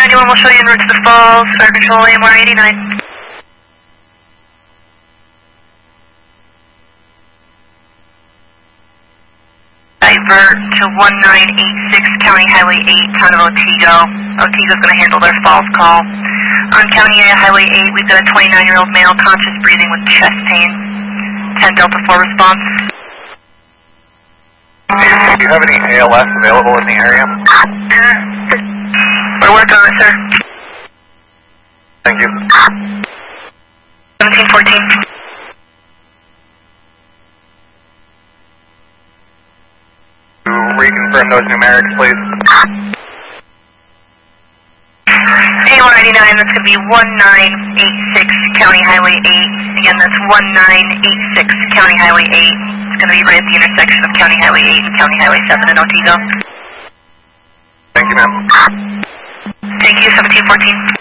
91 will show you en route to the falls, fire control AMR 89. Divert to 1986 County Highway 8, town of Otsego. Otego's going to handle their falls call. On County Highway 8, we've got a 29-year-old male conscious breathing with chest pain. 10 Delta 4 response. Do you have any ALS available in the area? We're working on it, sir. Thank you. 1714. Reconfirm those numerics, please. A199, that's going to be 1986 County Highway 8. Again, that's 1986 County Highway 8. It's going to be right at the intersection of County Highway 8 and County Highway 7 in Otsego. Thank you, ma'am. Thank you, 1714.